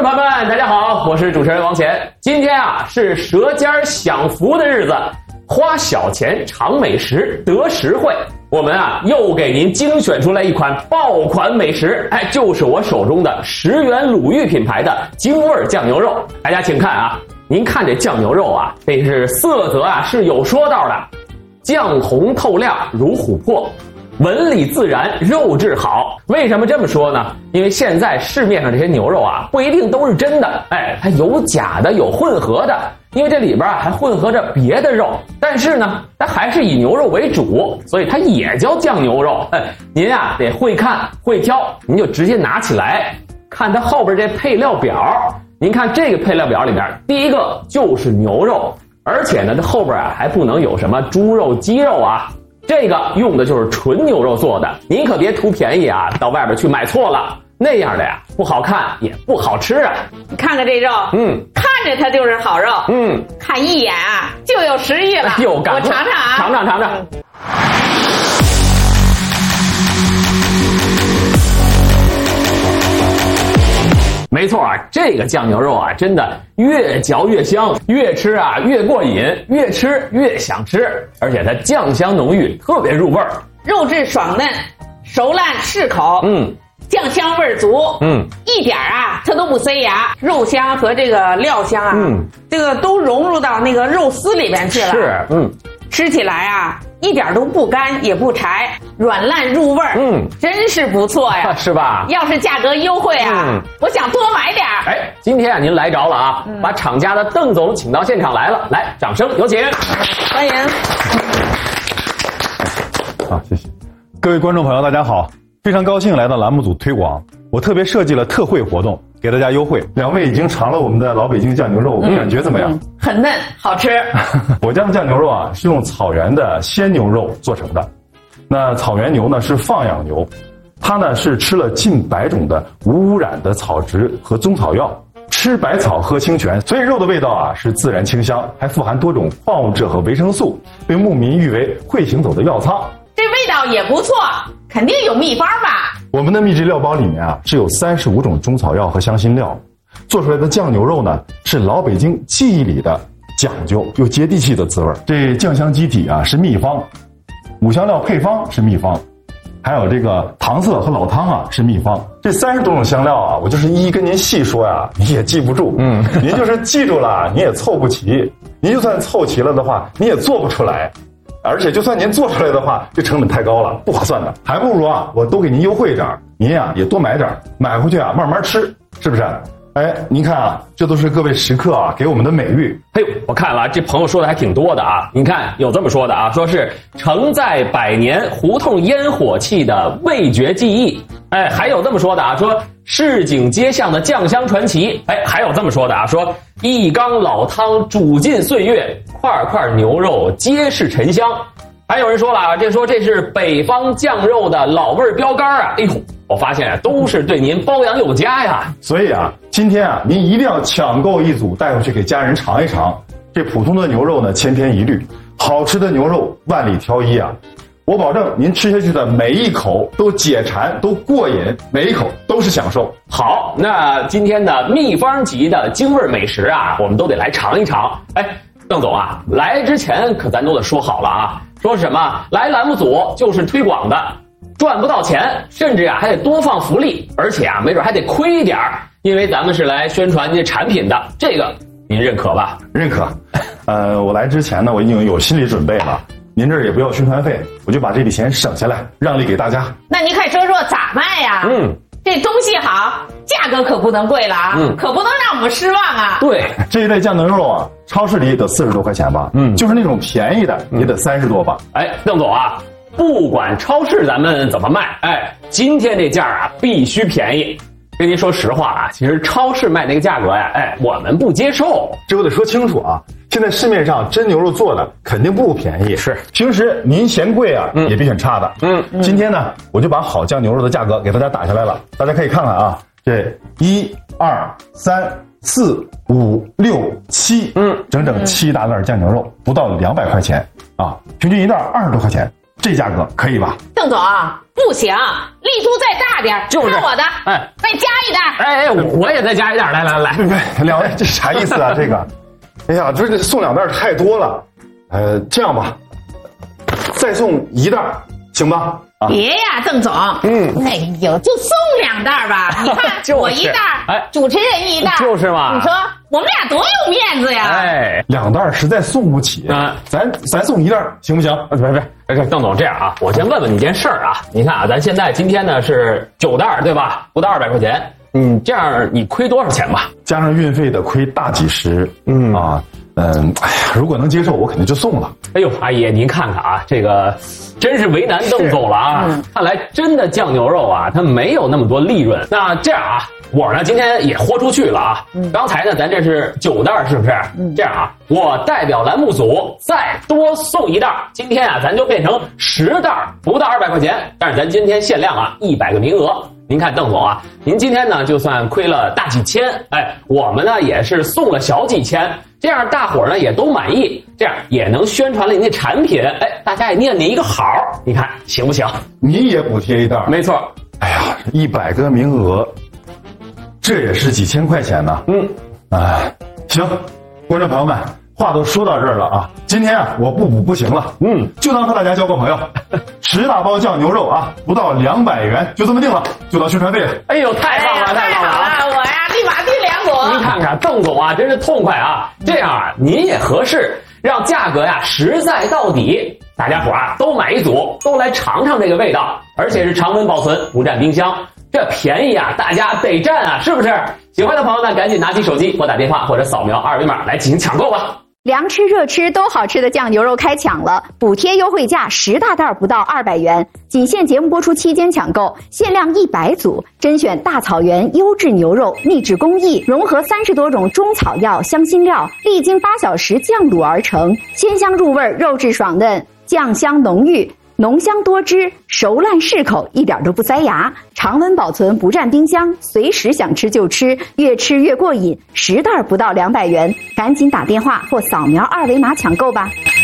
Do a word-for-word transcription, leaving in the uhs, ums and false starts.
朋友们，大家好，我是主持人王乾。今天啊是舌尖享福的日子，花小钱尝美食得实惠。我们啊又给您精选出来一款爆款美食，哎，就是我手中的十元鲁豫品牌的京味酱牛肉。大家请看啊，您看这酱牛肉啊，这是色泽啊是有说道的，酱红透亮如琥珀，纹理自然，肉质好。为什么这么说呢？因为现在市面上这些牛肉啊，不一定都是真的，哎，它有假的，有混合的，因为这里边啊还混合着别的肉。但是呢，它还是以牛肉为主，所以它也叫酱牛肉。哎，您啊得会看会挑，您就直接拿起来看它后边这配料表。您看这个配料表里面，第一个就是牛肉，而且呢，这后边啊还不能有什么猪肉、鸡肉啊。这个用的就是纯牛肉做的，您可别图便宜啊，到外边去买错了，那样的呀不好看也不好吃啊。 你看看这肉，嗯，看着它就是好肉，嗯，看一眼啊就有食欲了。 有感觉， 我尝尝啊， 尝尝尝尝。嗯没错啊，这个酱牛肉啊，真的越嚼越香，越吃啊越过瘾，越吃越想吃，而且它酱香浓郁，特别入味儿， 肉质爽嫩，熟烂适口，嗯，酱香味儿足，嗯，一点啊它都不塞牙，肉香和这个料香啊，嗯，这个都融入到那个肉丝里面去了， 是，嗯， 吃起来啊一点都不干也不柴，软烂入味儿，嗯，真是不错呀， 是吧？ 要是价格优惠啊，嗯，我想多买点儿。 哎，今天啊您来着了啊，嗯，把厂家的邓总请到现场来了，来，掌声有请， 欢迎。 好，谢谢。各位观众朋友，大家好，非常高兴来到栏目组推广，我特别设计了特惠活动，给大家优惠。两位已经尝了我们的老北京酱牛肉，嗯，感觉怎么样？嗯， 很嫩，好吃。 我家的酱牛肉啊，是用草原的鲜牛肉做成的。那草原牛呢是放养牛，它呢是吃了近百种的无污染的草植和中草药，吃百草喝清泉，所以肉的味道啊是自然清香，还富含多种矿物质和维生素，被牧民誉为会行走的药仓。 这味道也不错，肯定有秘方吧？ 我们的秘制料包里面啊是有三十五种中草药和香辛料，做出来的酱牛肉呢是老北京记忆里的讲究又接地气的滋味。这酱香基底啊是秘方，五香料配方是秘方，还有这个糖色和老汤啊是秘方。这三十多种香料啊，我就是一一跟您细说呀，你也记不住。嗯，您就是记住了，你也凑不齐。您就算凑齐了的话，你也做不出来。而且就算您做出来的话，这成本太高了，不划算的。还不如啊，我都给您优惠点，您呀、啊、也多买点，买回去啊慢慢吃，是不是？哎，您看啊，这都是各位食客啊给我们的美誉。 哎呦，我看了这朋友说的还挺多的啊。您看有这么说的啊，说是承载百年胡同烟火气的味觉记忆。哎，还有这么说的啊，说市井街巷的酱香传奇。哎，还有这么说的啊，说一缸老汤煮尽岁月，块块牛肉皆是沉香。还有人说了啊，这说这是北方酱肉的老味标杆啊。哎呦，我发现啊，都是对您包养有加呀。 所以啊，今天啊，您一定要抢购一组带回去给家人尝一尝。这普通的牛肉呢，千篇一律；好吃的牛肉万里挑一啊。我保证您吃下去的每一口都解馋，都过瘾，每一口都是享受。 好，那今天的秘方级的京味美食啊，我们都得来尝一尝。哎，邓总啊，来之前可咱都得说好了啊，说什么来栏目组就是推广的，赚不到钱，甚至啊还得多放福利，而且啊没准还得亏一点儿，因为咱们是来宣传这产品的，这个您认可吧？ 认可。呃，我来之前呢，我已经有心理准备了。您这儿也不要宣传费，我就把这笔钱省下来，让利给大家。 那您快说说咋卖呀？嗯，这东西好，价格可不能贵了啊，嗯，可不能让我们失望啊。 对，这一类酱牛肉啊，超市里得四十多块钱吧，嗯，就是那种便宜的也得三十多吧。 哎，邓总啊，不管超市咱们怎么卖，哎，今天这价啊必须便宜。跟您说实话啊，其实超市卖那个价格呀，哎，我们不接受。 这我得说清楚啊，现在市面上真牛肉做的肯定不便宜， 是平时您嫌贵啊，嗯、也比很差的。嗯，今天呢，我就把好酱牛肉的价格给大家打下来了，大家可以看看啊，这一二三四五六七，嗯，整整七大袋酱牛肉，不到两百块钱啊，平均一袋二十多块钱。 这价格可以吧？ 邓总不行，力度再大点， 就是看我的， 哎， 再加一袋。 哎哎，我也再加一袋，来来来， 不不，两位这啥意思啊？这个，哎呀，这这送两袋太多了，呃，这样吧，再送一袋，行吧？啊， 别呀，邓总，嗯，哎呦，就送两袋吧。你看， 就是我一袋， 哎， 主持人一袋， 就是嘛。 你说我们俩多有面子呀！ 哎， 两袋实在送不起，啊，咱咱送一袋行不行？ 别别别，邓总这样啊，我先问问你件事儿啊。你看啊，咱现在今天呢是九袋对吧？不到二百块钱，嗯，这样你亏多少钱吧？ 加上运费的亏大几十，嗯啊。嗯，哎呀，如果能接受，我肯定就送了。 哎呦，阿姨，您看看啊，这个真是为难邓总了啊！嗯、看来真的酱牛肉啊，它没有那么多利润。那这样啊，我呢今天也豁出去了啊！嗯、刚才呢，咱这是九袋，是不是？嗯、这样啊，我代表栏目组再多送一袋。今天啊，咱就变成十袋，不到二百块钱。但是咱今天限量啊，一百个名额。您看邓总啊，您今天呢就算亏了大几千，哎，我们呢也是送了小几千，这样大伙儿呢也都满意，这样也能宣传了您的产品，哎，大家也念您一个好，你看行不行？ 你也补贴一袋， 没错。 哎呀，一百个名额，这也是几千块钱呢。嗯，哎，行，观众朋友们。话都说到这儿了啊！今天啊，我不补不行了，嗯，就当和大家交个朋友。十大包酱牛肉啊，不到两百元，就这么定了，就当宣传费了。 哎呦，太棒了，太棒了！ 我呀，立马定两组。 您看看，邓总啊，真是痛快啊！这样啊，您也合适，让价格呀实在到底，大家伙啊都买一组，都来尝尝这个味道，而且是常温保存，不占冰箱。这便宜啊，大家得占啊，是不是？喜欢的朋友呢，赶紧拿起手机拨打电话或者扫描二维码来进行抢购吧。 凉吃热吃都好吃的酱牛肉开抢了，补贴优惠价十大袋不到二百元，仅限节目播出期间抢购，限量一百组，甄选大草原优质牛肉，秘制工艺，融合三十多种中草药、香辛料，历经八小时酱卤而成，鲜香入味，肉质爽嫩，酱香浓郁。浓香多汁，熟烂适口，一点都不塞牙，常温保存，不占冰箱，随时想吃就吃，越吃越过瘾。十袋不到两百元，赶紧打电话或扫描二维码抢购吧。